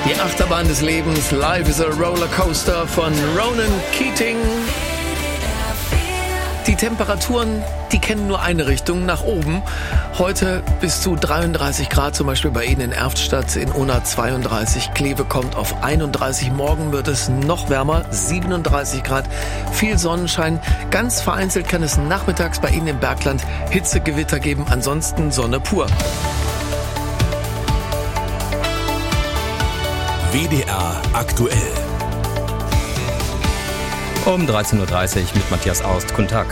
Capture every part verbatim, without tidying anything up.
Die Achterbahn des Lebens, Life is a Rollercoaster von Ronan Keating. Die Temperaturen, die kennen nur eine Richtung, nach oben. Heute bis zu dreiunddreißig Grad, zum Beispiel bei Ihnen in Erftstadt, in Unna zweiunddreißig. Kleve kommt auf einunddreißig. Morgen wird es noch wärmer, siebenunddreißig Grad. Viel Sonnenschein. Ganz vereinzelt kann es nachmittags bei Ihnen im Bergland Hitzegewitter geben. Ansonsten Sonne pur. W D R aktuell. Um dreizehn Uhr dreißig mit Matthias Aust. Guten Tag.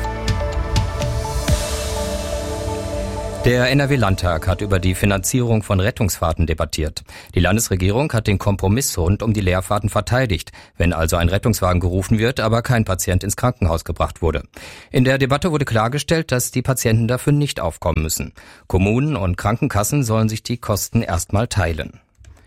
Der N R W-Landtag hat über die Finanzierung von Rettungsfahrten debattiert. Die Landesregierung hat den Kompromiss rund um die Leerfahrten verteidigt, wenn also ein Rettungswagen gerufen wird, aber kein Patient ins Krankenhaus gebracht wurde. In der Debatte wurde klargestellt, dass die Patienten dafür nicht aufkommen müssen. Kommunen und Krankenkassen sollen sich die Kosten erstmal teilen.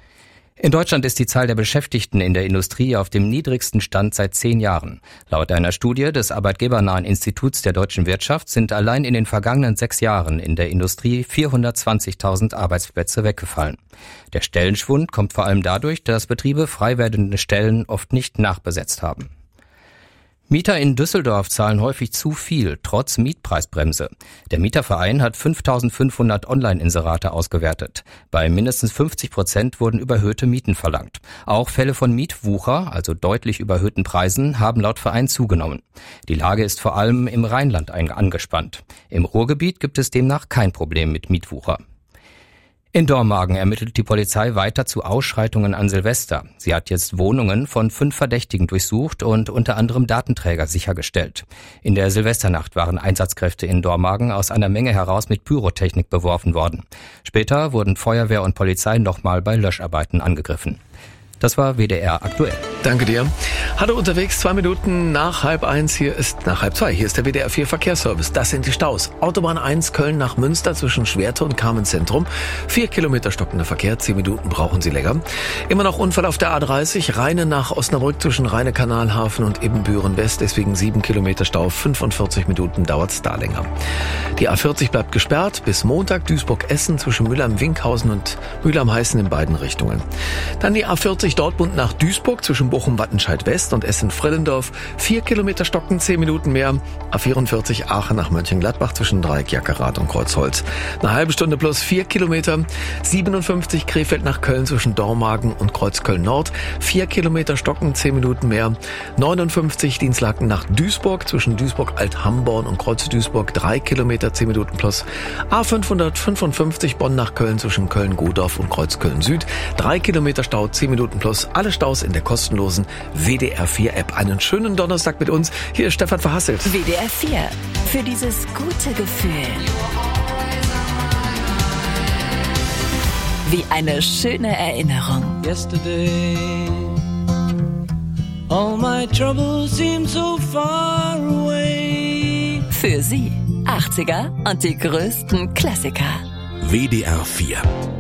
In Deutschland ist die Zahl der Beschäftigten in der Industrie auf dem niedrigsten Stand seit zehn Jahren. Laut einer Studie des Arbeitgebernahen Instituts der deutschen Wirtschaft sind allein in den vergangenen sechs Jahren in der Industrie vierhundertzwanzigtausend Arbeitsplätze weggefallen. Der Stellenschwund kommt vor allem dadurch, dass Betriebe frei werdende Stellen oft nicht nachbesetzt haben. Mieter in Düsseldorf zahlen häufig zu viel, trotz Mietpreisbremse. Der Mieterverein hat fünftausendfünfhundert Online-Inserate ausgewertet. Bei mindestens fünfzig Prozent wurden überhöhte Mieten verlangt. Auch Fälle von Mietwucher, also deutlich überhöhten Preisen, haben laut Verein zugenommen. Die Lage ist vor allem im Rheinland angespannt. Im Ruhrgebiet gibt es demnach kein Problem mit Mietwucher. In Dormagen ermittelt die Polizei weiter zu Ausschreitungen an Silvester. Sie hat jetzt Wohnungen von fünf Verdächtigen durchsucht und unter anderem Datenträger sichergestellt. In der Silvesternacht waren Einsatzkräfte in Dormagen aus einer Menge heraus mit Pyrotechnik beworfen worden. Später wurden Feuerwehr und Polizei nochmal bei Löscharbeiten angegriffen. Das war W D R aktuell. Danke dir. Hallo unterwegs, zwei Minuten nach halb eins. Hier ist, nach halb zwei, hier ist der W D R vier Verkehrsservice. Das sind die Staus. Autobahn eins Köln nach Münster zwischen Schwerte und Carmen-Zentrum. Vier Kilometer stockender Verkehr, zehn Minuten brauchen Sie länger. Immer noch Unfall auf der A dreißig, Rheine nach Osnabrück zwischen Rheine-Kanalhafen und Ibbenbüren-West. Deswegen sieben Kilometer Stau, fünfundvierzig Minuten dauert's da länger. Die A vierzig bleibt gesperrt bis Montag, Duisburg-Essen zwischen Mülheim-Winkhausen und Mülheim-Heißen in beiden Richtungen. Dann die A vierzig Dortmund nach Duisburg zwischen Bochum-Wattenscheid-West und Essen-Frillendorf. Vier Kilometer stocken, zehn Minuten mehr. A vierundvierzig Aachen nach Mönchengladbach zwischen Dreieck, Jackerath und Kreuzholz. Eine halbe Stunde plus vier Kilometer. siebenundfünfzig Krefeld nach Köln zwischen Dormagen und Kreuzköln-Nord. Vier Kilometer stocken, zehn Minuten mehr. neunundfünfzig Dienstlaken nach Duisburg zwischen Duisburg-Alt-Hamborn und Kreuz-Duisburg. Drei Kilometer, zehn Minuten plus. A fünfhundertfünfundfünfzig Bonn nach Köln zwischen Köln-Godorf und Kreuzköln-Süd. Drei Kilometer Stau, zehn Minuten plus. Alle Staus in der kostenlosen W D R vier App. Einen schönen Donnerstag mit uns. Hier ist Stefan Verhasselt. W D R vier. Für dieses gute Gefühl. Wie eine schöne Erinnerung. Yesterday, all my troubles seem so far away. Für Sie achtziger und die größten Klassiker. W D R vier